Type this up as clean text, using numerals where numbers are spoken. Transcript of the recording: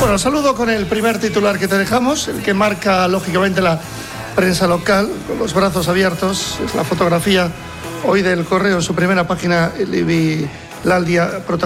Bueno, saludo con el primer titular que te dejamos, el que marca lógicamente la prensa local, con los brazos abiertos. Es la fotografía hoy del Correo en su primera página, Libi Laldia,